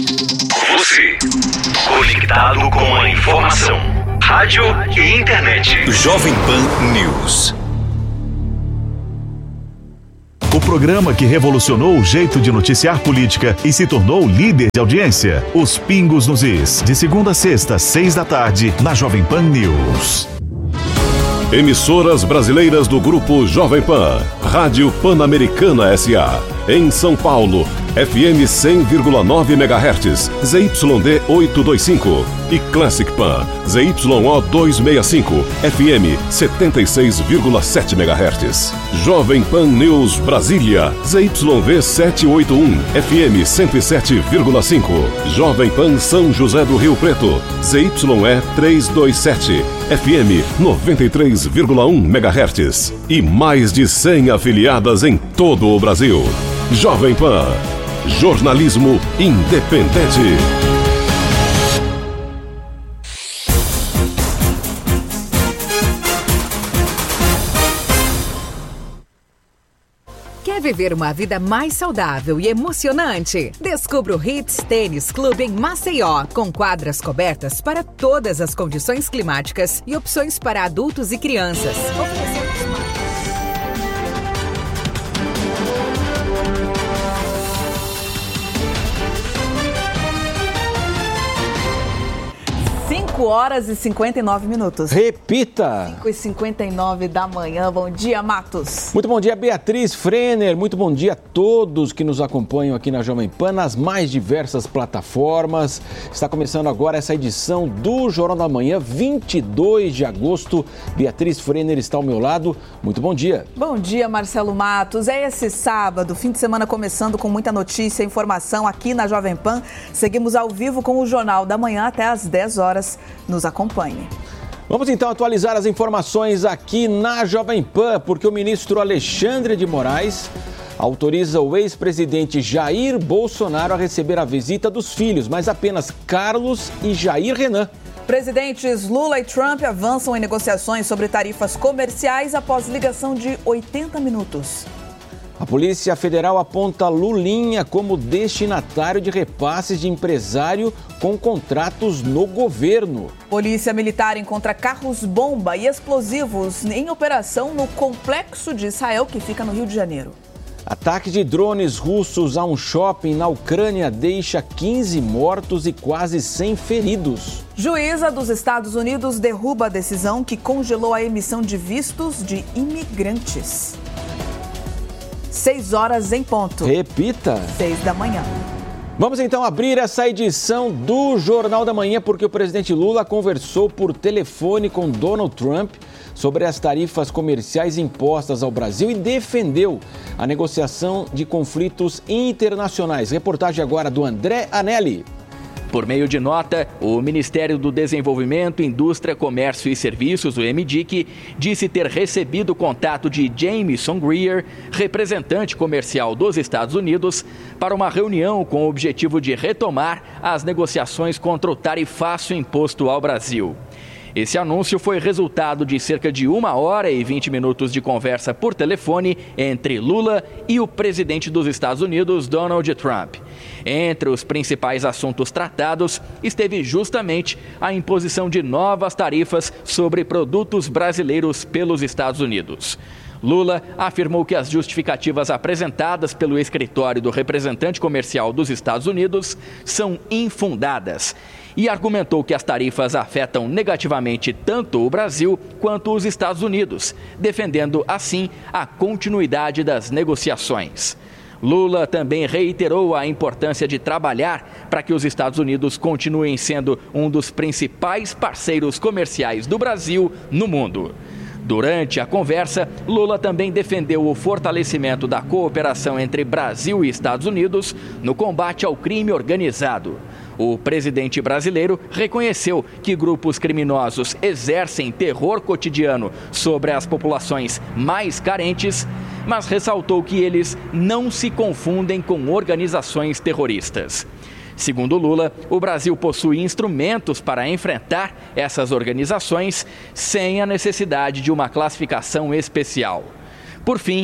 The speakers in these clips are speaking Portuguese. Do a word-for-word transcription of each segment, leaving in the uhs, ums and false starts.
Você, conectado com a informação. Rádio e internet. Jovem Pan News. O programa que revolucionou o jeito de noticiar política e se tornou líder de audiência. Os Pingos nos Is. De segunda a sexta, seis da tarde, na Jovem Pan News. Emissoras brasileiras do Grupo Jovem Pan. Rádio Pan-Americana S A. Em São Paulo, F M cem vírgula nove megahertz, Z Y D oitocentos e vinte e cinco. E Classic Pan, Z Y O duzentos e sessenta e cinco, F M setenta e seis vírgula sete megahertz. Jovem Pan News Brasília, Z Y V setecentos e oitenta e um, F M cento e sete vírgula cinco. Jovem Pan São José do Rio Preto, Z Y E trezentos e vinte e sete, F M noventa e três vírgula um megahertz. E mais de cem afiliadas em todo o Brasil. Jovem Pan, jornalismo independente. Quer viver uma vida mais saudável e emocionante? Descubra o Hits Tênis Clube em Maceió, com quadras cobertas para todas as condições climáticas e opções para adultos e crianças. cinco horas e cinquenta e nove minutos. Repita! cinco e cinquenta e nove da manhã. Bom dia, Matos. Muito bom dia, Beatriz Frenner. Muito bom dia a todos que nos acompanham aqui na Jovem Pan, nas mais diversas plataformas. Está começando agora essa edição do Jornal da Manhã, vinte e dois de agosto. Beatriz Frenner está ao meu lado. Muito bom dia. Bom dia, Marcelo Matos. É esse sábado, fim de semana começando com muita notícia e informação aqui na Jovem Pan. Seguimos ao vivo com o Jornal da Manhã até às dez horas. Nos acompanhe. Vamos então atualizar as informações aqui na Jovem Pan, porque o ministro Alexandre de Moraes autoriza o ex-presidente Jair Bolsonaro a receber a visita dos filhos, mas apenas Carlos e Jair Renan. Presidentes Lula e Trump avançam em negociações sobre tarifas comerciais após ligação de oitenta minutos. A Polícia Federal aponta Lulinha como destinatário de repasses de empresário com contratos no governo. Polícia Militar encontra carros-bomba e explosivos em operação no Complexo de Israel, que fica no Rio de Janeiro. Ataque de drones russos a um shopping na Ucrânia deixa quinze mortos e quase cem feridos. Juíza dos Estados Unidos derruba a decisão que congelou a emissão de vistos de imigrantes. Seis horas em ponto. Repita. Seis da manhã. Vamos então abrir essa edição do Jornal da Manhã, porque o presidente Lula conversou por telefone com Donald Trump sobre as tarifas comerciais impostas ao Brasil e defendeu a negociação de conflitos internacionais. Reportagem agora do André Anelli. Por meio de nota, o Ministério do Desenvolvimento, Indústria, Comércio e Serviços, o M D I C, disse ter recebido o contato de Jameson Greer, representante comercial dos Estados Unidos, para uma reunião com o objetivo de retomar as negociações contra o tarifaço imposto ao Brasil. Esse anúncio foi resultado de cerca de uma hora e vinte minutos de conversa por telefone entre Lula e o presidente dos Estados Unidos, Donald Trump. Entre os principais assuntos tratados esteve justamente a imposição de novas tarifas sobre produtos brasileiros pelos Estados Unidos. Lula afirmou que as justificativas apresentadas pelo escritório do representante comercial dos Estados Unidos são infundadas e argumentou que as tarifas afetam negativamente tanto o Brasil quanto os Estados Unidos, defendendo assim a continuidade das negociações. Lula também reiterou a importância de trabalhar para que os Estados Unidos continuem sendo um dos principais parceiros comerciais do Brasil no mundo. Durante a conversa, Lula também defendeu o fortalecimento da cooperação entre Brasil e Estados Unidos no combate ao crime organizado. O presidente brasileiro reconheceu que grupos criminosos exercem terror cotidiano sobre as populações mais carentes, mas ressaltou que eles não se confundem com organizações terroristas. Segundo Lula, o Brasil possui instrumentos para enfrentar essas organizações sem a necessidade de uma classificação especial. Por fim,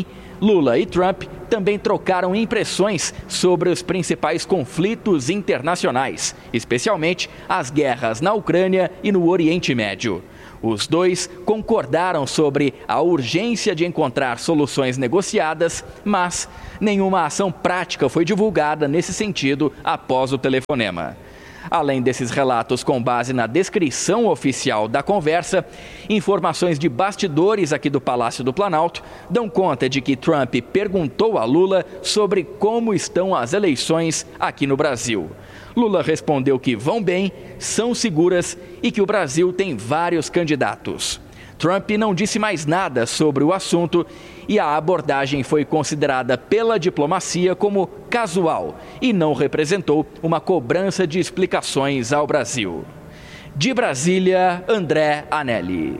Lula e Trump também trocaram impressões sobre os principais conflitos internacionais, especialmente as guerras na Ucrânia e no Oriente Médio. Os dois concordaram sobre a urgência de encontrar soluções negociadas, mas nenhuma ação prática foi divulgada nesse sentido após o telefonema. Além desses relatos com base na descrição oficial da conversa, informações de bastidores aqui do Palácio do Planalto dão conta de que Trump perguntou a Lula sobre como estão as eleições aqui no Brasil. Lula respondeu que vão bem, são seguras e que o Brasil tem vários candidatos. Trump não disse mais nada sobre o assunto e a abordagem foi considerada pela diplomacia como casual e não representou uma cobrança de explicações ao Brasil. De Brasília, André Anelli.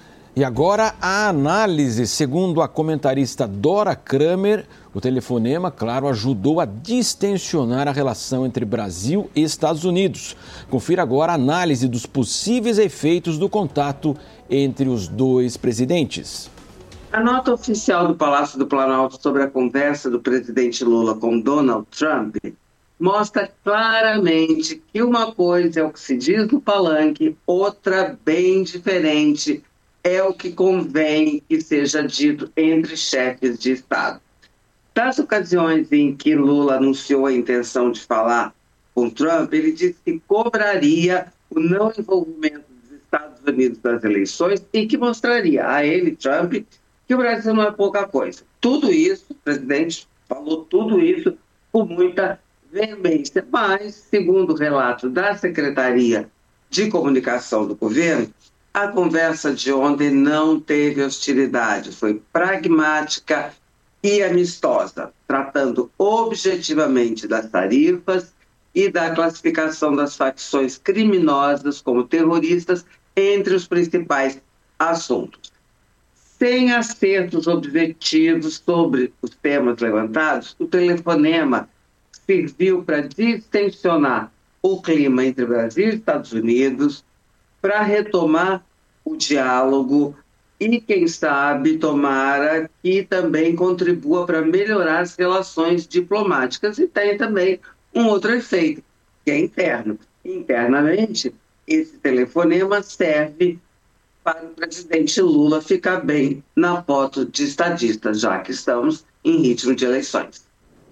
E agora a análise. Segundo a comentarista Dora Kramer, o telefonema, claro, ajudou a distensionar a relação entre Brasil e Estados Unidos. Confira agora a análise dos possíveis efeitos do contato entre os dois presidentes. A nota oficial do Palácio do Planalto sobre a conversa do presidente Lula com Donald Trump mostra claramente que uma coisa é o que se diz no palanque, outra bem diferente é o que convém que seja dito entre chefes de Estado. Das ocasiões em que Lula anunciou a intenção de falar com Trump, ele disse que cobraria o não envolvimento dos Estados Unidos nas eleições e que mostraria a ele, Trump, que o Brasil não é pouca coisa. Tudo isso, o presidente falou tudo isso com muita veemência, mas, segundo o relato da Secretaria de Comunicação do governo, a conversa de ontem não teve hostilidade, foi pragmática e amistosa, tratando objetivamente das tarifas e da classificação das facções criminosas como terroristas entre os principais assuntos. Sem acertos objetivos sobre os temas levantados, o telefonema serviu para distensionar o clima entre Brasil e Estados Unidos, para retomar o diálogo e, quem sabe, tomara que também contribua para melhorar as relações diplomáticas. E tem também um outro efeito, que é interno. Internamente, esse telefonema serve para o presidente Lula ficar bem na foto de estadistas, já que estamos em ritmo de eleições.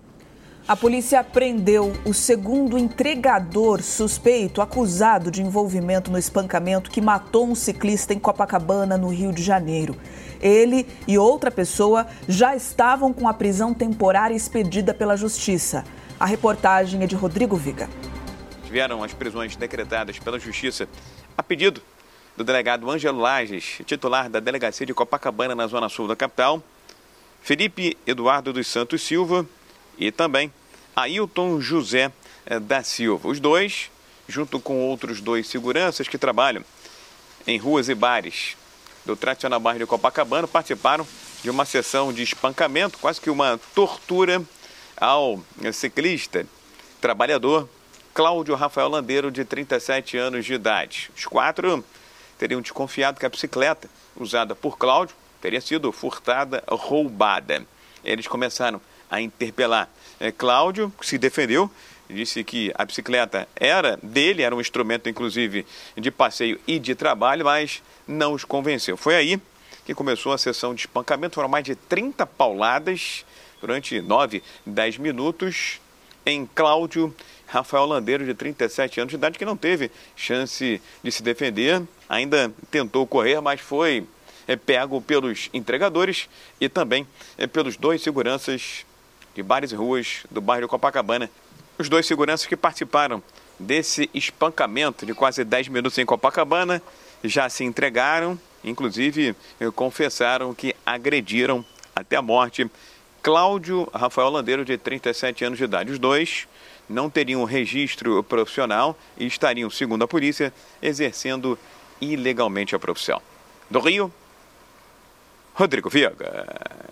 A polícia prendeu o segundo entregador suspeito acusado de envolvimento no espancamento que matou um ciclista em Copacabana, no Rio de Janeiro. Ele e outra pessoa já estavam com a prisão temporária expedida pela Justiça. A reportagem é de Rodrigo Viga. Tiveram as prisões decretadas pela Justiça a pedido do delegado Ângelo Lages, titular da Delegacia de Copacabana, na Zona Sul da capital, Felipe Eduardo dos Santos Silva e também Ailton José da Silva. Os dois, junto com outros dois seguranças que trabalham em ruas e bares do tradicional bairro de Copacabana, participaram de uma sessão de espancamento, quase que uma tortura ao ciclista trabalhador Cláudio Rafael Landeiro, de trinta e sete anos de idade. Os quatro teriam desconfiado que a bicicleta usada por Cláudio teria sido furtada, roubada. Eles começaram a interpelar é, Cláudio, que se defendeu, disse que a bicicleta era dele, era um instrumento, inclusive, de passeio e de trabalho, mas não os convenceu. Foi aí que começou a sessão de espancamento. Foram mais de trinta pauladas durante nove, dez minutos em Cláudio Rafael Landeiro, de trinta e sete anos de idade, que não teve chance de se defender, ainda tentou correr, mas foi é, pego pelos entregadores e também é, pelos dois seguranças de bares e ruas do bairro de Copacabana. Os dois seguranças que participaram desse espancamento de quase dez minutos em Copacabana já se entregaram, inclusive confessaram que agrediram até a morte Cláudio Rafael Landeiro, de trinta e sete anos de idade. Os dois não teriam registro profissional e estariam, segundo a polícia, exercendo ilegalmente a profissão. Do Rio, Rodrigo Viega.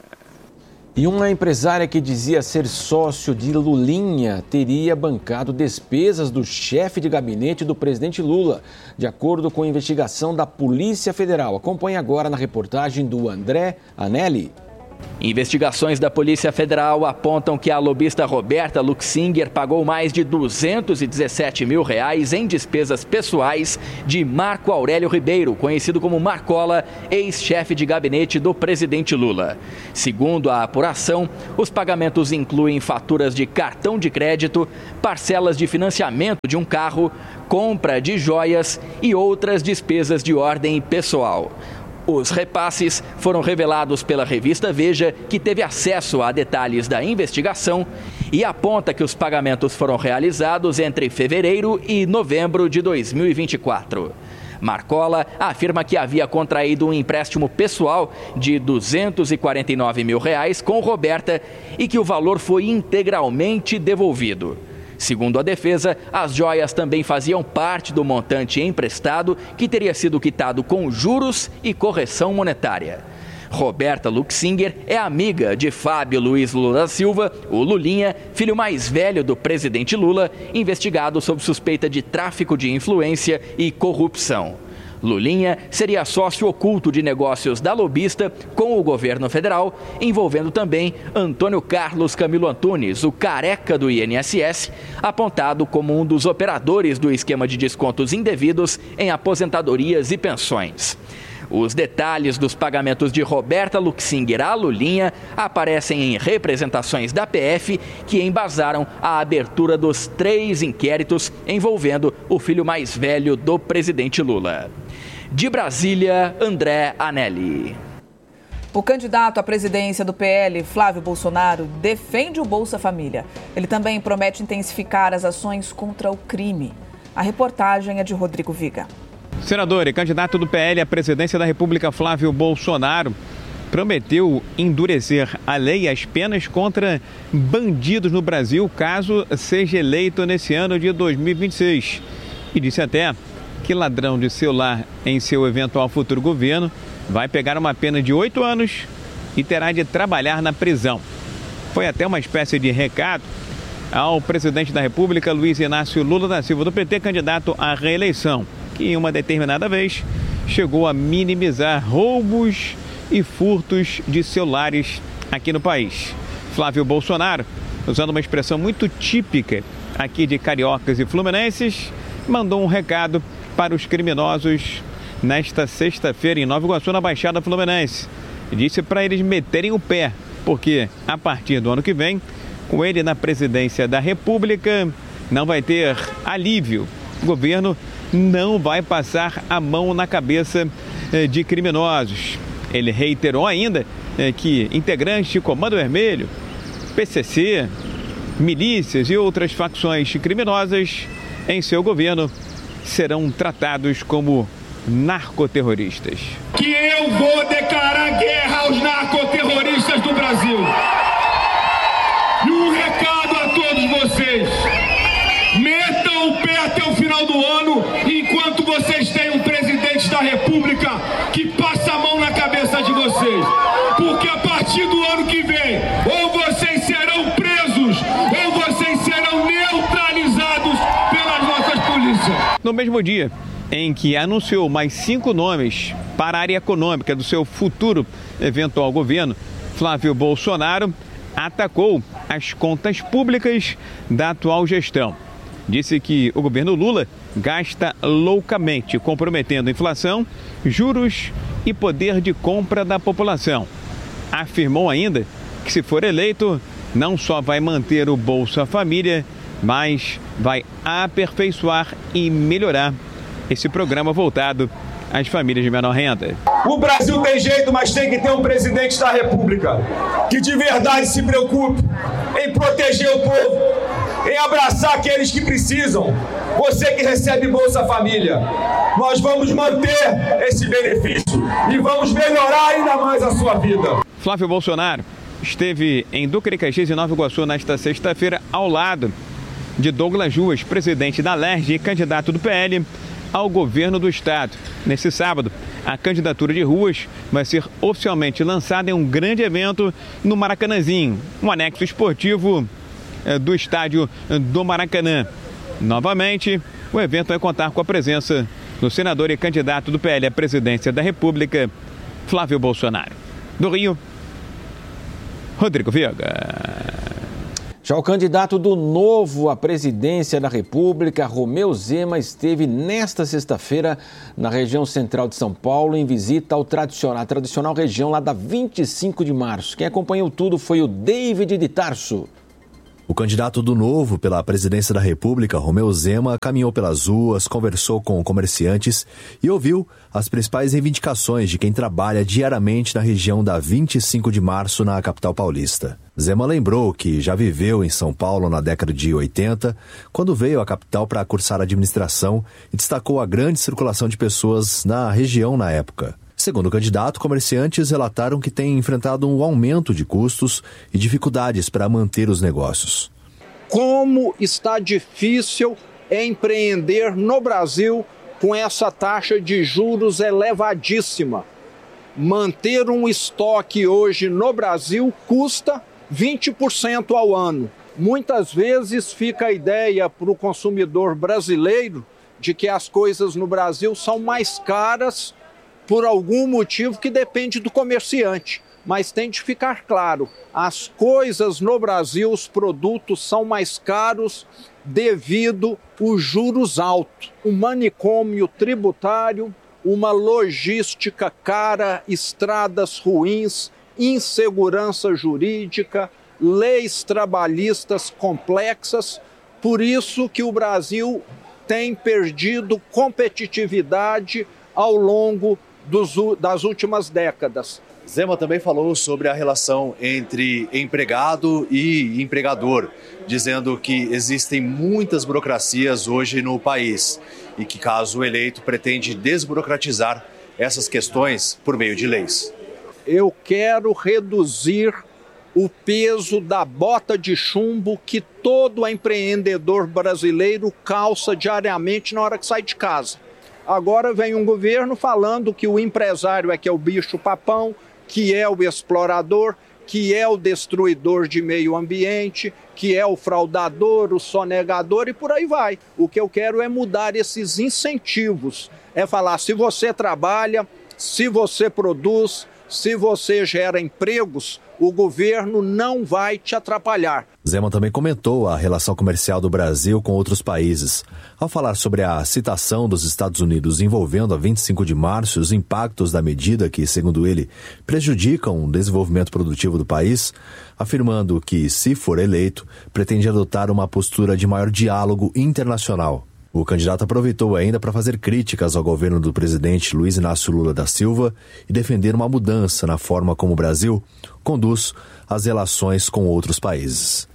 E uma empresária que dizia ser sócio de Lulinha teria bancado despesas do chefe de gabinete do presidente Lula, de acordo com a investigação da Polícia Federal. Acompanhe agora na reportagem do André Anelli. Investigações da Polícia Federal apontam que a lobista Roberta Luxinger pagou mais de duzentos e dezessete mil reais em despesas pessoais de Marco Aurélio Ribeiro, conhecido como Marcola, ex-chefe de gabinete do presidente Lula. Segundo a apuração, os pagamentos incluem faturas de cartão de crédito, parcelas de financiamento de um carro, compra de joias e outras despesas de ordem pessoal. Os repasses foram revelados pela revista Veja, que teve acesso a detalhes da investigação e aponta que os pagamentos foram realizados entre fevereiro e novembro de dois mil e vinte e quatro. Marcola afirma que havia contraído um empréstimo pessoal de duzentos e quarenta e nove mil reais com Roberta e que o valor foi integralmente devolvido. Segundo a defesa, as joias também faziam parte do montante emprestado, que teria sido quitado com juros e correção monetária. Roberta Luxinger é amiga de Fábio Luiz Lula da Silva, o Lulinha, filho mais velho do presidente Lula, investigado sob suspeita de tráfico de influência e corrupção. Lulinha seria sócio oculto de negócios da lobista com o governo federal, envolvendo também Antônio Carlos Camilo Antunes, o careca do I N S S, apontado como um dos operadores do esquema de descontos indevidos em aposentadorias e pensões. Os detalhes dos pagamentos de Roberta Luxinger à Lulinha aparecem em representações da P F que embasaram a abertura dos três inquéritos envolvendo o filho mais velho do presidente Lula. De Brasília, André Anelli. O candidato à presidência do P L, Flávio Bolsonaro, defende o Bolsa Família. Ele também promete intensificar as ações contra o crime. A reportagem é de Rodrigo Viga. Senador e candidato do P L à presidência da República, Flávio Bolsonaro, prometeu endurecer a lei e as penas contra bandidos no Brasil, caso seja eleito nesse ano de dois mil e vinte e seis. E disse até que ladrão de celular em seu eventual futuro governo vai pegar uma pena de oito anos e terá de trabalhar na prisão. Foi até uma espécie de recado ao presidente da República, Luiz Inácio Lula da Silva, do P T, candidato à reeleição, que em uma determinada vez chegou a minimizar roubos e furtos de celulares aqui no país. Flávio Bolsonaro, usando uma expressão muito típica aqui de cariocas e fluminenses, mandou um recado para os criminosos nesta sexta-feira em Nova Iguaçu, na Baixada Fluminense. Disse para eles meterem o pé, porque a partir do ano que vem, com ele na presidência da República, não vai ter alívio. O governo não vai passar a mão na cabeça de criminosos. Ele reiterou ainda que integrantes de Comando Vermelho, P C C, milícias e outras facções criminosas em seu governo serão tratados como narcoterroristas. Que eu vou declarar guerra aos narcoterroristas do Brasil. E um recado a todos vocês: metam o pé até o final do ano, enquanto vocês têm um presidente da República que passa a mão na cabeça de vocês. Porque a partir do ano que vem, ou vocês serão presos, ou vocês serão neutralizados pelas nossas polícias. No mesmo dia em que anunciou mais cinco nomes para a área econômica do seu futuro eventual governo, Flávio Bolsonaro atacou as contas públicas da atual gestão. Disse que o governo Lula gasta loucamente, comprometendo inflação, juros e poder de compra da população. Afirmou ainda que, se for eleito, não só vai manter o Bolsa Família, mas vai aperfeiçoar e melhorar esse programa voltado às famílias de menor renda. O Brasil tem jeito, mas tem que ter um presidente da República que de verdade se preocupe em proteger o povo, em abraçar aqueles que precisam. Você que recebe Bolsa Família, nós vamos manter esse benefício e vamos melhorar ainda mais a sua vida. Flávio Bolsonaro esteve em Duque de Caxias e Nova Iguaçu nesta sexta-feira ao lado de Douglas Ruas, presidente da L E R J e candidato do P L ao governo do estado. Nesse sábado, a candidatura de Ruas vai ser oficialmente lançada em um grande evento no Maracanãzinho, um anexo esportivo do estádio do Maracanã. Novamente, o evento vai contar com a presença do senador e candidato do P L à presidência da República, Flávio Bolsonaro. Do Rio, Rodrigo Viega. Já o candidato do Novo à presidência da República, Romeu Zema, esteve nesta sexta-feira na região central de São Paulo em visita ao tradicional, à tradicional região lá da vinte e cinco de março. Quem acompanhou tudo foi o David de Tarso. O candidato do Novo pela presidência da República, Romeu Zema, caminhou pelas ruas, conversou com comerciantes e ouviu as principais reivindicações de quem trabalha diariamente na região da vinte e cinco de março, na capital paulista. Zema lembrou que já viveu em São Paulo na década de oitenta, quando veio à capital para cursar administração, e destacou a grande circulação de pessoas na região na época. Segundo o candidato, comerciantes relataram que têm enfrentado um aumento de custos e dificuldades para manter os negócios. Como está difícil empreender no Brasil com essa taxa de juros elevadíssima. Manter um estoque hoje no Brasil custa vinte por cento ao ano. Muitas vezes fica a ideia para o consumidor brasileiro de que as coisas no Brasil são mais caras por algum motivo que depende do comerciante. Mas tem de ficar claro, as coisas no Brasil, os produtos são mais caros devido aos juros altos. Um manicômio tributário, uma logística cara, estradas ruins, insegurança jurídica, leis trabalhistas complexas. Por isso que o Brasil tem perdido competitividade ao longo dos, das últimas décadas. Zema também falou sobre a relação entre empregado e empregador, dizendo que existem muitas burocracias hoje no país e que, caso eleito, pretende desburocratizar essas questões por meio de leis. Eu quero reduzir o peso da bota de chumbo que todo empreendedor brasileiro calça diariamente na hora que sai de casa. Agora vem um governo falando que o empresário é que é o bicho-papão, que é o explorador, que é o destruidor de meio ambiente, que é o fraudador, o sonegador e por aí vai. O que eu quero é mudar esses incentivos. É falar, se você trabalha, se você produz, se você gera empregos, o governo não vai te atrapalhar. Zema também comentou a relação comercial do Brasil com outros países. Ao falar sobre a citação dos Estados Unidos envolvendo a vinte e cinco de março e os impactos da medida que, segundo ele, prejudicam o desenvolvimento produtivo do país, afirmando que, se for eleito, pretende adotar uma postura de maior diálogo internacional. O candidato aproveitou ainda para fazer críticas ao governo do presidente Luiz Inácio Lula da Silva e defender uma mudança na forma como o Brasil conduz as relações com outros países.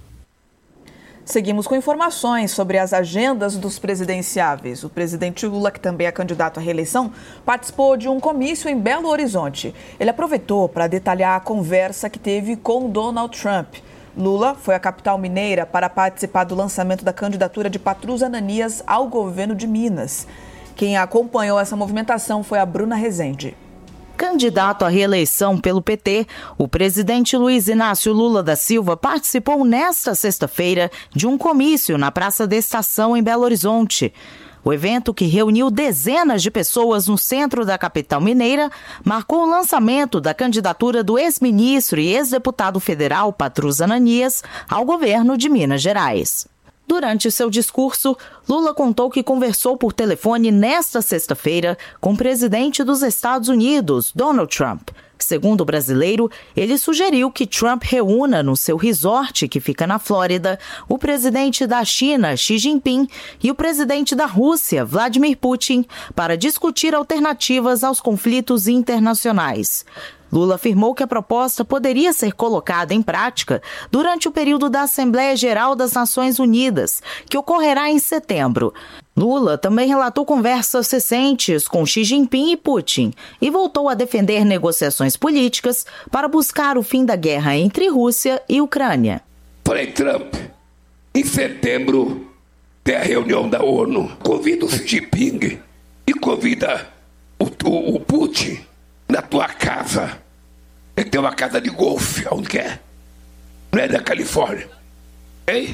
Seguimos com informações sobre as agendas dos presidenciáveis. O presidente Lula, que também é candidato à reeleição, participou de um comício em Belo Horizonte. Ele aproveitou para detalhar a conversa que teve com Donald Trump. Lula foi à capital mineira para participar do lançamento da candidatura de Patrus Ananias ao governo de Minas. Quem acompanhou essa movimentação foi a Bruna Rezende. Candidato à reeleição pelo P T, o presidente Luiz Inácio Lula da Silva participou nesta sexta-feira de um comício na Praça da Estação, em Belo Horizonte. O evento, que reuniu dezenas de pessoas no centro da capital mineira, marcou o lançamento da candidatura do ex-ministro e ex-deputado federal Patrus Ananias ao governo de Minas Gerais. Durante seu discurso, Lula contou que conversou por telefone nesta sexta-feira com o presidente dos Estados Unidos, Donald Trump. Segundo o brasileiro, ele sugeriu que Trump reúna no seu resort, que fica na Flórida, o presidente da China, Xi Jinping, e o presidente da Rússia, Vladimir Putin, para discutir alternativas aos conflitos internacionais. Lula afirmou que a proposta poderia ser colocada em prática durante o período da Assembleia Geral das Nações Unidas, que ocorrerá em setembro. Lula também relatou conversas recentes com Xi Jinping e Putin e voltou a defender negociações políticas para buscar o fim da guerra entre Rússia e Ucrânia. Falei, Trump, em setembro tem a reunião da ONU. Convida o Xi Jinping e convida o, o, o Putin na tua casa. Ele tem uma casa de golfe, onde que é? Não é da Califórnia. Hein?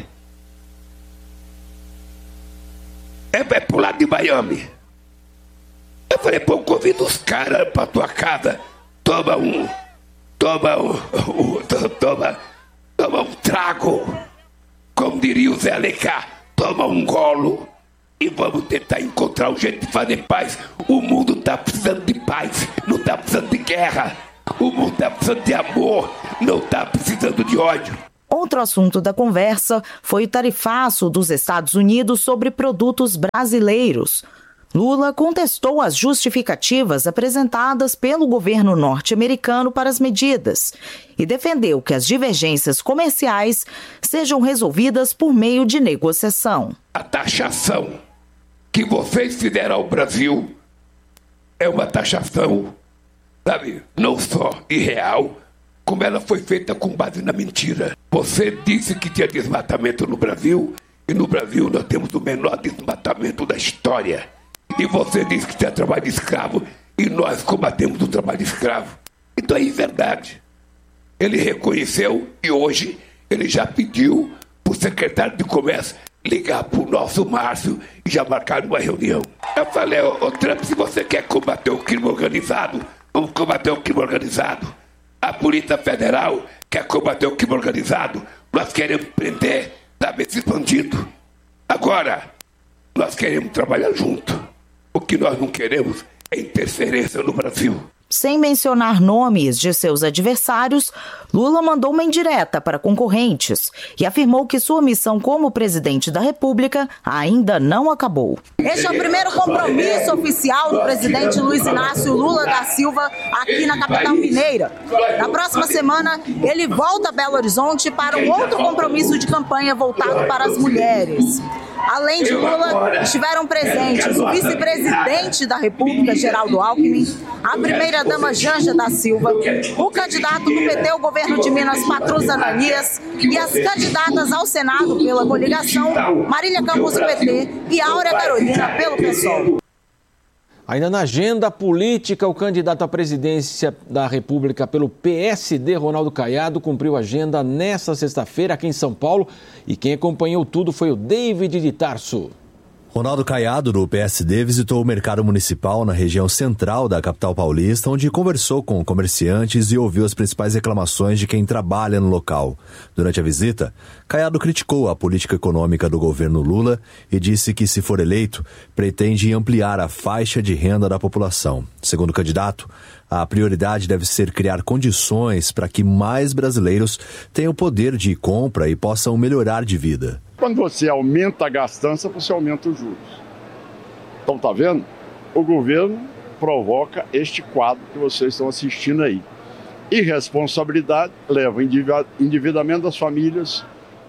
É, é pro lado de Miami. Eu falei, pô, convida os caras pra tua casa. Toma um. Toma um. um toma, toma um trago. Como diria o Zé Alencar, toma um golo. E vamos tentar encontrar um jeito de fazer paz. O mundo está precisando de paz, não está precisando de guerra. O mundo está precisando de amor, não está precisando de ódio. Outro assunto da conversa foi o tarifaço dos Estados Unidos sobre produtos brasileiros. Lula contestou as justificativas apresentadas pelo governo norte-americano para as medidas e defendeu que as divergências comerciais sejam resolvidas por meio de negociação. A taxação que vocês fizeram ao Brasil é uma taxação, sabe, não só irreal, como ela foi feita com base na mentira. Você disse que tinha desmatamento no Brasil, e no Brasil nós temos o menor desmatamento da história. E você disse que tinha trabalho escravo, e nós combatemos o trabalho escravo. Então é verdade. Ele reconheceu e hoje ele já pediu para o secretário de Comércio ligar para o nosso Márcio e já marcar uma reunião. Eu falei, ô, ô Trump, se você quer combater o crime organizado, vamos combater o crime organizado. A Polícia Federal quer combater o crime organizado. Nós queremos prender, sabe, esses bandidos. Agora, nós queremos trabalhar junto. O que nós não queremos é interferência no Brasil. Sem mencionar nomes de seus adversários, Lula mandou uma indireta para concorrentes e afirmou que sua missão como presidente da República ainda não acabou. Este é o primeiro compromisso oficial do presidente Luiz Inácio Lula da Silva aqui na capital mineira. Na próxima semana, ele volta a Belo Horizonte para um outro compromisso de campanha voltado para as mulheres. Além de Lula, estiveram presentes o vice-presidente da República, Geraldo Alckmin, a primeira-dama Janja da Silva, o candidato do P T ao governo de Minas, Patrus Ananias, e as candidatas ao Senado pela coligação, Marília Campos do P T e Áurea Carolina pelo PSOL. Ainda na agenda política, o candidato à presidência da República pelo P S D, Ronaldo Caiado, cumpriu a agenda nesta sexta-feira aqui em São Paulo. E quem acompanhou tudo foi o David de Tarso. Ronaldo Caiado, do P S D, visitou o mercado municipal na região central da capital paulista, onde conversou com comerciantes e ouviu as principais reclamações de quem trabalha no local. Durante a visita, Caiado criticou a política econômica do governo Lula e disse que, se for eleito, pretende ampliar a faixa de renda da população. Segundo o candidato, a prioridade deve ser criar condições para que mais brasileiros tenham poder de compra e possam melhorar de vida. Quando você aumenta a gastança, você aumenta os juros. Então, tá vendo? O governo provoca este quadro que vocês estão assistindo aí. Irresponsabilidade leva ao endividamento das famílias,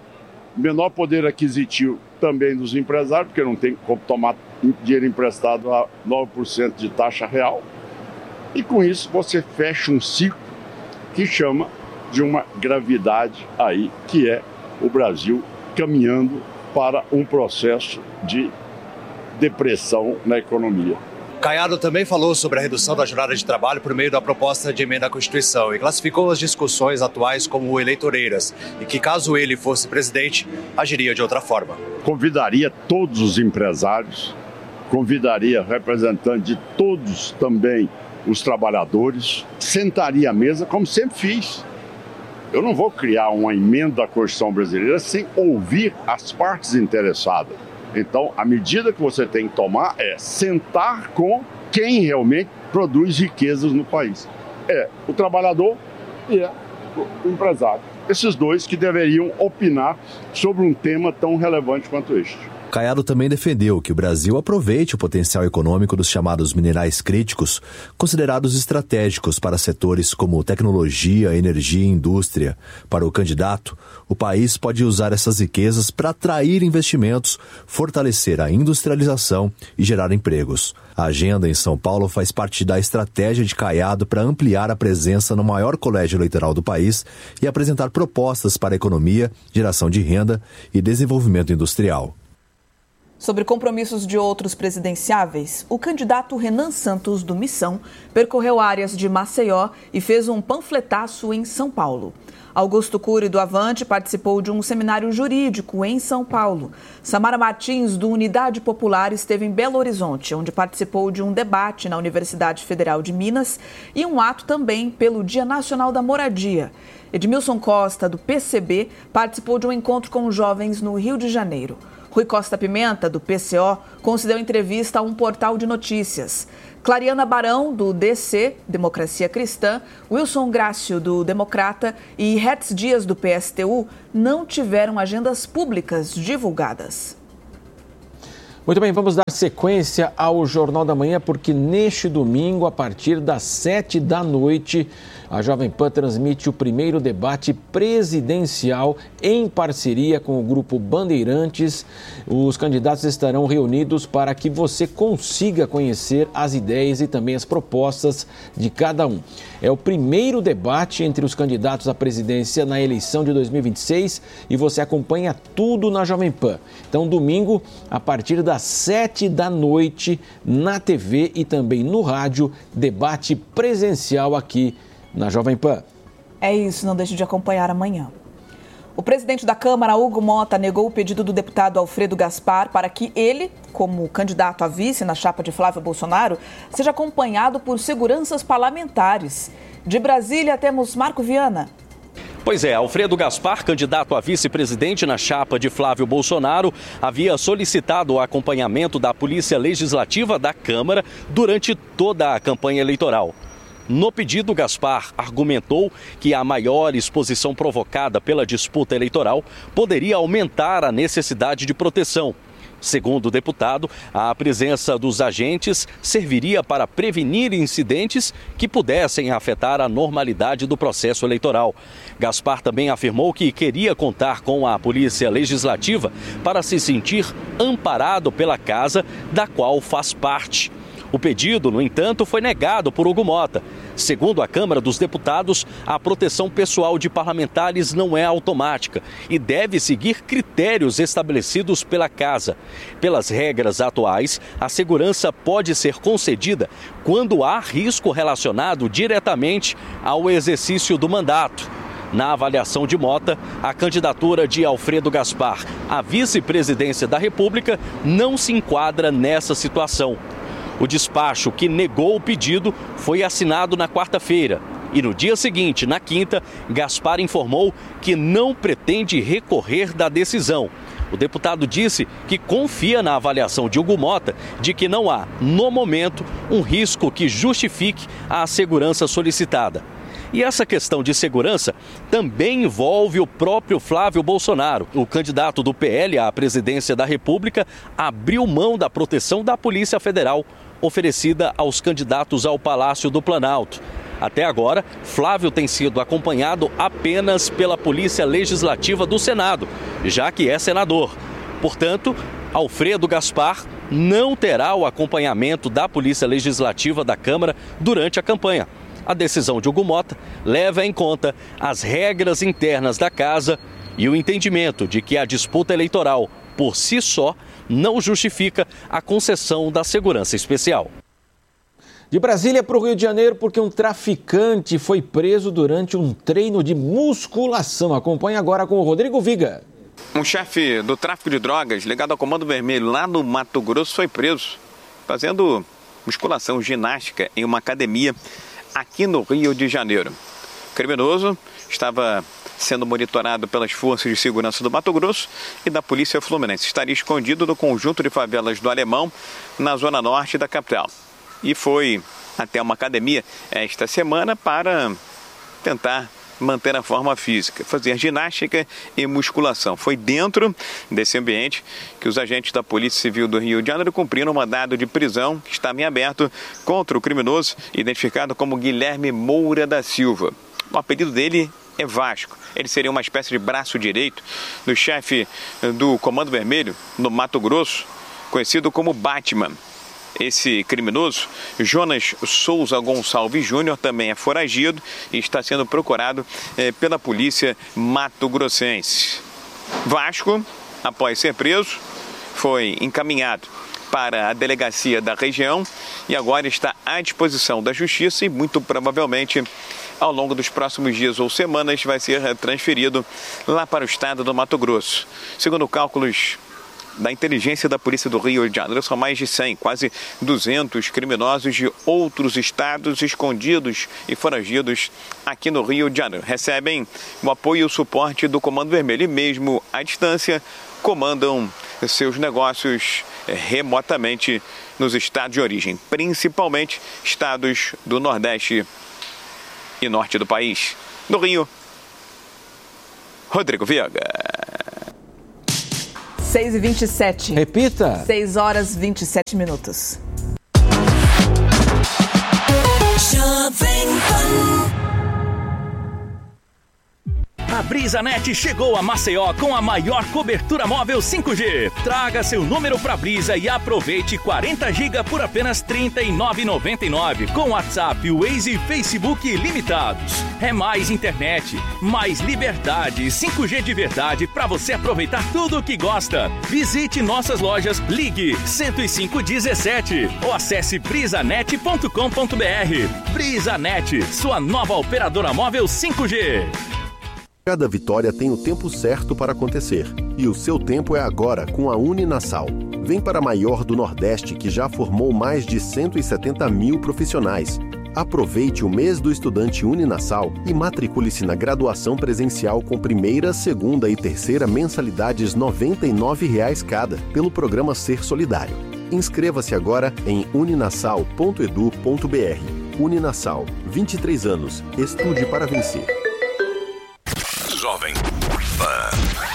menor poder aquisitivo também dos empresários, porque não tem como tomar dinheiro emprestado a nove por cento de taxa real. E com isso você fecha um ciclo que chama de uma gravidade aí, que é o Brasil caminhando para um processo de depressão na economia. Caiado também falou sobre a redução da jornada de trabalho por meio da proposta de emenda à Constituição e classificou as discussões atuais como eleitoreiras e que, caso ele fosse presidente, agiria de outra forma. Convidaria todos os empresários, convidaria representantes de todos também os trabalhadores, sentaria à mesa como sempre fiz. Eu não vou criar uma emenda à Constituição brasileira sem ouvir as partes interessadas. Então, a medida que você tem que tomar é sentar com quem realmente produz riquezas no país. É o trabalhador e é o empresário. Esses dois que deveriam opinar sobre um tema tão relevante quanto este. Caiado também defendeu que o Brasil aproveite o potencial econômico dos chamados minerais críticos, considerados estratégicos para setores como tecnologia, energia e indústria. Para o candidato, o país pode usar essas riquezas para atrair investimentos, fortalecer a industrialização e gerar empregos. A agenda em São Paulo faz parte da estratégia de Caiado para ampliar a presença no maior colégio eleitoral do país e apresentar propostas para a economia, geração de renda e desenvolvimento industrial. Sobre compromissos de outros presidenciáveis, o candidato Renan Santos, do Missão, percorreu áreas de Maceió e fez um panfletaço em São Paulo. Augusto Cury, do Avante, participou de um seminário jurídico em São Paulo. Samara Martins, do Unidade Popular, esteve em Belo Horizonte, onde participou de um debate na Universidade Federal de Minas e um ato também pelo Dia Nacional da Moradia. Edmilson Costa, do P C B, participou de um encontro com jovens no Rio de Janeiro. Rui Costa Pimenta, do P C O, concedeu entrevista a um portal de notícias. Clariana Barão, do D C, Democracia Cristã, Wilson Grácio, do Democrata, e Hertz Dias, do P S T U, não tiveram agendas públicas divulgadas. Muito bem, vamos dar sequência ao Jornal da Manhã, porque neste domingo, a partir das sete da noite, a Jovem Pan transmite o primeiro debate presidencial em parceria com o Grupo Bandeirantes. Os candidatos estarão reunidos para que você consiga conhecer as ideias e também as propostas de cada um. É o primeiro debate entre os candidatos à presidência na eleição de dois mil e vinte e seis e você acompanha tudo na Jovem Pan. Então, domingo, a partir das sete da noite, na T V e também no rádio, debate presencial aqui na Jovem Pan. É isso, não deixe de acompanhar amanhã. O presidente da Câmara, Hugo Mota, negou o pedido do deputado Alfredo Gaspar para que ele, como candidato a vice na chapa de Flávio Bolsonaro, seja acompanhado por seguranças parlamentares. De Brasília, temos Marco Viana. Pois é, Alfredo Gaspar, candidato a vice-presidente na chapa de Flávio Bolsonaro, havia solicitado o acompanhamento da Polícia Legislativa da Câmara durante toda a campanha eleitoral. No pedido, Gaspar argumentou que a maior exposição provocada pela disputa eleitoral poderia aumentar a necessidade de proteção. Segundo o deputado, a presença dos agentes serviria para prevenir incidentes que pudessem afetar a normalidade do processo eleitoral. Gaspar também afirmou que queria contar com a Polícia Legislativa para se sentir amparado pela casa da qual faz parte. O pedido, no entanto, foi negado por Hugo Mota. Segundo a Câmara dos Deputados, a proteção pessoal de parlamentares não é automática e deve seguir critérios estabelecidos pela Casa. Pelas regras atuais, a segurança pode ser concedida quando há risco relacionado diretamente ao exercício do mandato. Na avaliação de Mota, a candidatura de Alfredo Gaspar à vice-presidência da República não se enquadra nessa situação. O despacho que negou o pedido foi assinado na quarta-feira e no dia seguinte, na quinta, Gaspar informou que não pretende recorrer da decisão. O deputado disse que confia na avaliação de Hugo Mota de que não há, no momento, um risco que justifique a segurança solicitada. E essa questão de segurança também envolve o próprio Flávio Bolsonaro. O candidato do P L à presidência da República abriu mão da proteção da Polícia Federal oferecida aos candidatos ao Palácio do Planalto. Até agora, Flávio tem sido acompanhado apenas pela Polícia Legislativa do Senado, já que é senador. Portanto, Alfredo Gaspar não terá o acompanhamento da Polícia Legislativa da Câmara durante a campanha. A decisão de Hugo Mota leva em conta as regras internas da Casa e o entendimento de que a disputa eleitoral, por si só, não justifica a concessão da segurança especial. De Brasília para o Rio de Janeiro, porque um traficante foi preso durante um treino de musculação. Acompanhe agora com o Rodrigo Viga. Um chefe do tráfico de drogas ligado ao Comando Vermelho lá no Mato Grosso foi preso fazendo musculação, ginástica em uma academia aqui no Rio de Janeiro. O criminoso estava sendo monitorado pelas forças de segurança do Mato Grosso e da Polícia Fluminense. Estaria escondido no conjunto de favelas do Alemão, na zona norte da capital. E foi até uma academia esta semana para tentar manter a forma física, fazer ginástica e musculação. Foi dentro desse ambiente que os agentes da Polícia Civil do Rio de Janeiro cumpriram um mandado de prisão que estava em aberto contra o criminoso, identificado como Guilherme Moura da Silva. O apelido dele é Vasco. Ele seria uma espécie de braço direito do chefe do Comando Vermelho no Mato Grosso, conhecido como Batman. Esse criminoso, Jonas Souza Gonçalves Júnior, também é foragido e está sendo procurado eh, pela polícia mato-grossense. Vasco, após ser preso, foi encaminhado para a delegacia da região e agora está à disposição da Justiça e muito provavelmente ao longo dos próximos dias ou semanas vai ser transferido lá para o estado do Mato Grosso. Segundo cálculos da inteligência da Polícia do Rio de Janeiro, são mais de cem, quase duzentos criminosos de outros estados escondidos e foragidos aqui no Rio de Janeiro. Recebem o apoio e o suporte do Comando Vermelho e mesmo à distância comandam seus negócios remotamente nos estados de origem, principalmente estados do Nordeste e Norte do país. No Rio, Rodrigo Viega. seis e vinte e sete. Repita. seis horas e vinte e sete minutos. Jovem Pan. A BrisaNet chegou a Maceió com a maior cobertura móvel cinco G. Traga seu número para Brisa e aproveite quarenta gigas por apenas trinta e nove reais e noventa e nove centavos com WhatsApp, Waze e Facebook limitados. É mais internet, mais liberdade, cinco G de verdade para você aproveitar tudo o que gosta. Visite nossas lojas, ligue cento e cinco dezessete ou acesse brisanet ponto com ponto br. BrisaNet, sua nova operadora móvel cinco G. Cada vitória tem o tempo certo para acontecer. E o seu tempo é agora com a Uninasal. Vem para a maior do Nordeste, que já formou mais de cento e setenta mil profissionais. Aproveite o mês do estudante Uninasal e matricule-se na graduação presencial com primeira, segunda e terceira mensalidades noventa e nove reais cada, pelo programa Ser Solidário. Inscreva-se agora em uninasal ponto edu ponto br. Uninasal, vinte e três anos. Estude para vencer. Jovem Pan.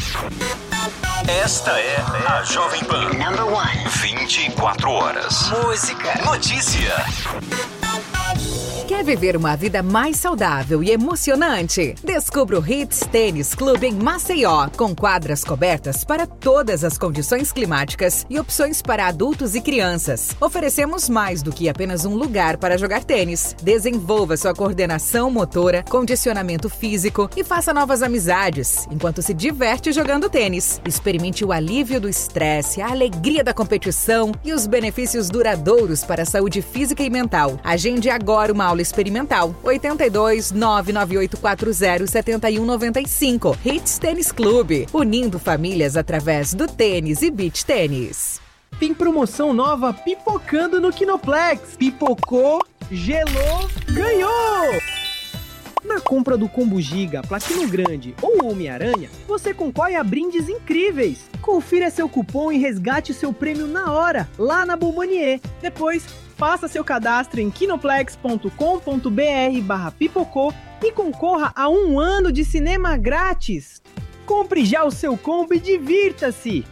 Esta é a Jovem Pan. Number one. vinte e quatro horas. Música. Notícia. Quer viver uma vida mais saudável e emocionante? Descubra o Hits Tênis Clube em Maceió, com quadras cobertas para todas as condições climáticas e opções para adultos e crianças. Oferecemos mais do que apenas um lugar para jogar tênis. Desenvolva sua coordenação motora, condicionamento físico e faça novas amizades, enquanto se diverte jogando tênis. Experimente o alívio do estresse, a alegria da competição e os benefícios duradouros para a saúde física e mental. Agende agora uma aula experimental. oito dois, nove nove oito quatro zero, sete um nove cinco. Hits Tênis Clube, unindo famílias através do tênis e beach tênis. Tem promoção nova pipocando no Kinoplex. Pipocou, gelou, ganhou! Na compra do Combo Giga, Platino Grande ou Homem-Aranha, você concorre a brindes incríveis. Confira seu cupom e resgate seu prêmio na hora, lá na Bombonier. Depois, faça seu cadastro em kinoplex ponto com ponto br barra pipocô e concorra a um ano de cinema grátis. Compre já o seu combo e divirta-se!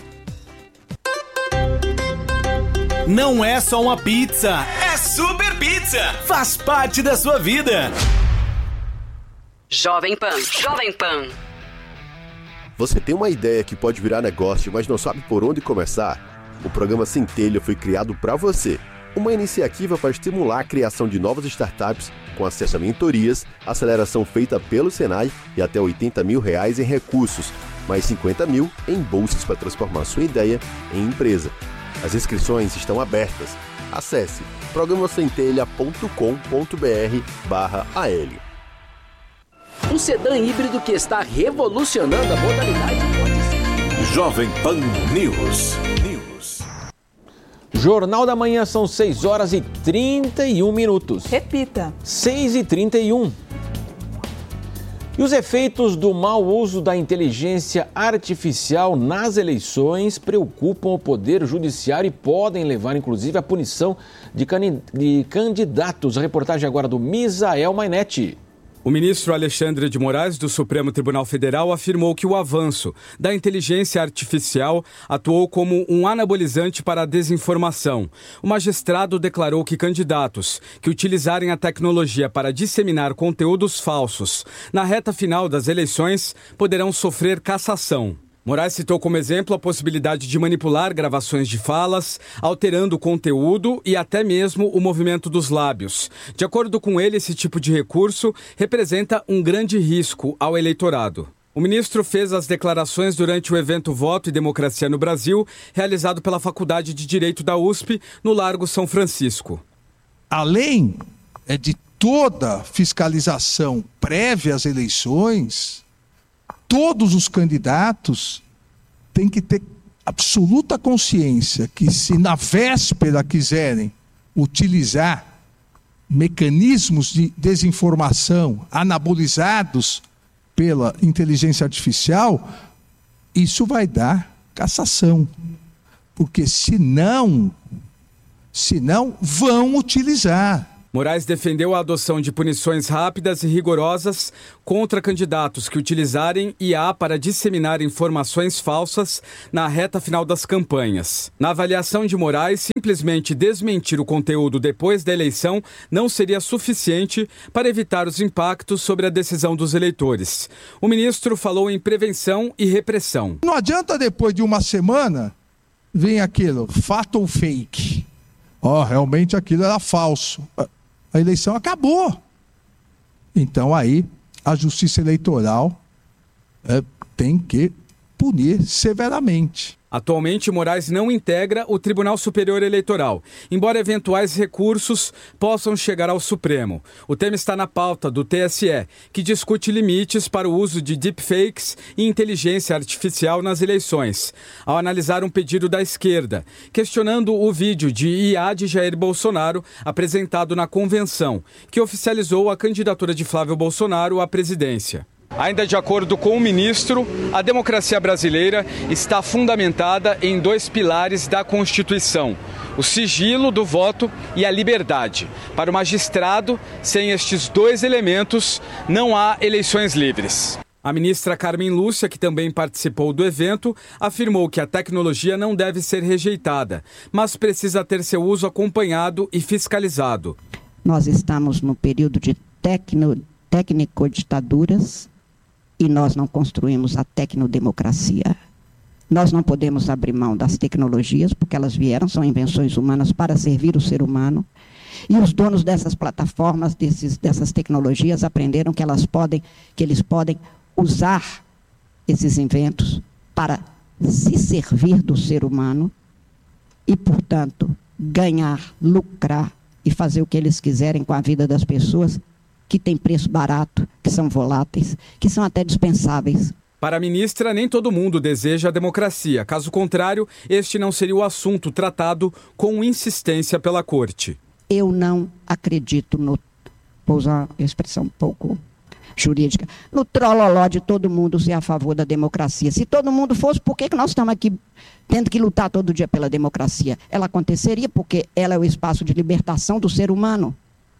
Não é só uma pizza, é Super Pizza! Faz parte da sua vida! Jovem Pan, Jovem Pan. Você tem uma ideia que pode virar negócio, mas não sabe por onde começar? O programa Centelha foi criado para você. Uma iniciativa para estimular a criação de novas startups com acesso a mentorias, aceleração feita pelo Senai e até oitenta mil reais em recursos, mais cinquenta mil em bolsas para transformar sua ideia em empresa. As inscrições estão abertas. Acesse programa centelha ponto com ponto br barra A L. Um sedã híbrido que está revolucionando a modalidade de Jovem Pan News. News. Jornal da Manhã, são seis horas e trinta e um minutos. Repita. seis e trinta e um. E os efeitos do mau uso da inteligência artificial nas eleições preocupam o Poder Judiciário e podem levar, inclusive, à punição de, can... de candidatos. A reportagem agora do Misael Mainetti. O ministro Alexandre de Moraes, do Supremo Tribunal Federal, afirmou que o avanço da inteligência artificial atuou como um anabolizante para a desinformação. O magistrado declarou que candidatos que utilizarem a tecnologia para disseminar conteúdos falsos na reta final das eleições poderão sofrer cassação. Moraes citou como exemplo a possibilidade de manipular gravações de falas, alterando o conteúdo e até mesmo o movimento dos lábios. De acordo com ele, esse tipo de recurso representa um grande risco ao eleitorado. O ministro fez as declarações durante o evento Voto e Democracia no Brasil, realizado pela Faculdade de Direito da U S P, no Largo São Francisco. Além de toda fiscalização prévia às eleições, todos os candidatos têm que ter absoluta consciência que, se na véspera quiserem utilizar mecanismos de desinformação anabolizados pela inteligência artificial, isso vai dar cassação. Porque senão, senão vão utilizar. Moraes defendeu a adoção de punições rápidas e rigorosas contra candidatos que utilizarem I A para disseminar informações falsas na reta final das campanhas. Na avaliação de Moraes, simplesmente desmentir o conteúdo depois da eleição não seria suficiente para evitar os impactos sobre a decisão dos eleitores. O ministro falou em prevenção e repressão. Não adianta depois de uma semana vir aquilo, fato ou fake. Ó, oh, realmente aquilo era falso. A eleição acabou. Então aí a Justiça Eleitoral é, tem que punir severamente. Atualmente, Moraes não integra o Tribunal Superior Eleitoral, embora eventuais recursos possam chegar ao Supremo. O tema está na pauta do T S E, que discute limites para o uso de deepfakes e inteligência artificial nas eleições, ao analisar um pedido da esquerda, questionando o vídeo de I A de Jair Bolsonaro apresentado na convenção, que oficializou a candidatura de Flávio Bolsonaro à presidência. Ainda de acordo com o ministro, a democracia brasileira está fundamentada em dois pilares da Constituição: o sigilo do voto e a liberdade. Para o magistrado, sem estes dois elementos, não há eleições livres. A ministra Carmen Lúcia, que também participou do evento, afirmou que a tecnologia não deve ser rejeitada, mas precisa ter seu uso acompanhado e fiscalizado. Nós estamos no período de tecno, técnico-ditaduras, e nós não construímos a tecnodemocracia. Nós não podemos abrir mão das tecnologias, porque elas vieram, são invenções humanas para servir o ser humano. E os donos dessas plataformas, desses, dessas tecnologias, aprenderam que, elas podem, que eles podem usar esses inventos para se servir do ser humano e, portanto, ganhar, lucrar e fazer o que eles quiserem com a vida das pessoas, que tem preço barato, que são voláteis, que são até dispensáveis. Para a ministra, nem todo mundo deseja a democracia. Caso contrário, este não seria o assunto tratado com insistência pela corte. Eu não acredito no, vou usar uma expressão um pouco jurídica, no trololó de todo mundo ser a favor da democracia. Se todo mundo fosse, por que que nós estamos aqui tendo que lutar todo dia pela democracia? Ela aconteceria porque ela é o espaço de libertação do ser humano.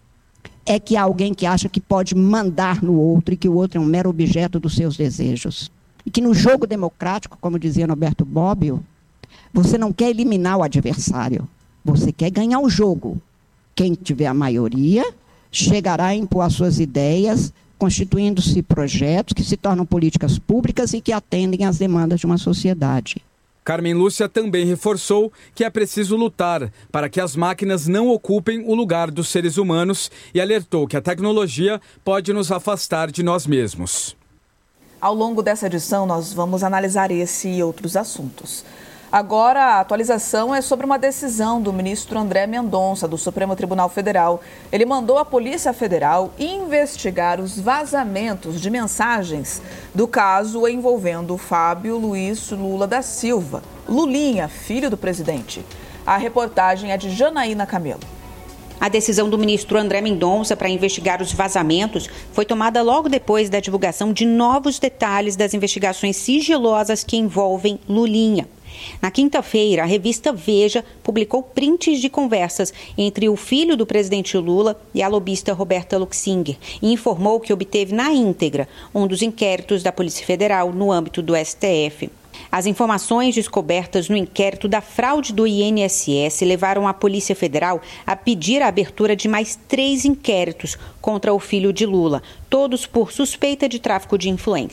É que há alguém que acha que pode mandar no outro e que o outro é um mero objeto dos seus desejos. E que no jogo democrático, como dizia Norberto Bobbio, você não quer eliminar o adversário, você quer ganhar o jogo. Quem tiver a maioria chegará a impor as suas ideias, constituindo-se projetos que se tornam políticas públicas e que atendem às demandas de uma sociedade. Carmen Lúcia também reforçou que é preciso lutar para que as máquinas não ocupem o lugar dos seres humanos e alertou que a tecnologia pode nos afastar de nós mesmos. Ao longo dessa edição, nós vamos analisar esse e outros assuntos. Agora, a atualização é sobre uma decisão do ministro André Mendonça, do Supremo Tribunal Federal. Ele mandou a Polícia Federal investigar os vazamentos de mensagens do caso envolvendo Fábio Luiz Lula da Silva, Lulinha, filho do presidente. A reportagem é de Janaína Camelo. A decisão do ministro André Mendonça para investigar os vazamentos foi tomada logo depois da divulgação de novos detalhes das investigações sigilosas que envolvem Lulinha. Na quinta-feira, a revista Veja publicou prints de conversas entre o filho do presidente Lula e a lobista Roberta Luxinger e informou que obteve na íntegra um dos inquéritos da Polícia Federal no âmbito do S T F. As informações descobertas no inquérito da fraude do I N S S levaram a Polícia Federal a pedir a abertura de mais três inquéritos contra o filho de Lula, todos por suspeita de tráfico de influência.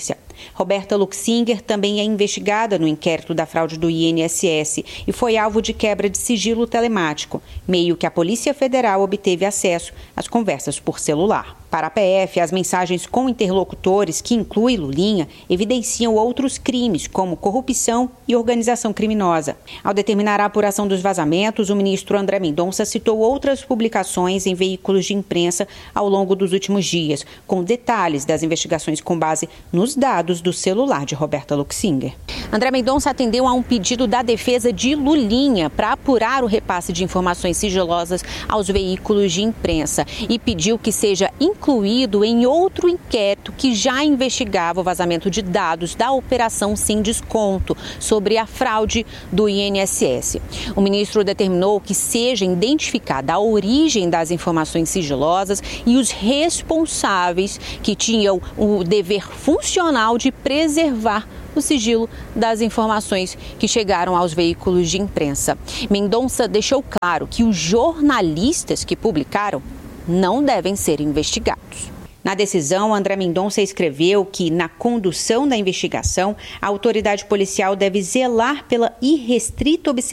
Roberta Luxinger também é investigada no inquérito da fraude do I N S S e foi alvo de quebra de sigilo telemático, meio que a Polícia Federal obteve acesso às conversas por celular. Para a P F, as mensagens com interlocutores, que inclui Lulinha, evidenciam outros crimes, como corrupção e organização criminosa. Ao determinar a apuração dos vazamentos, o ministro André Mendonça citou outras publicações em veículos de imprensa ao longo dos últimos dias, com detalhes das investigações com base nos dados do celular de Roberta Luxinger. André Mendonça atendeu a um pedido da defesa de Lulinha para apurar o repasse de informações sigilosas aos veículos de imprensa e pediu que seja incluído em outro inquérito que já investigava o vazamento de dados da Operação Sem Desconto sobre a fraude do I N S S. O ministro determinou que seja identificada a origem das informações sigilosas e os responsáveis que tinham o dever funcional de preservar o sigilo das informações que chegaram aos veículos de imprensa. Mendonça deixou claro que os jornalistas que publicaram não devem ser investigados. Na decisão, André Mendonça escreveu que, na condução da investigação, a autoridade policial deve zelar pela irrestrita observação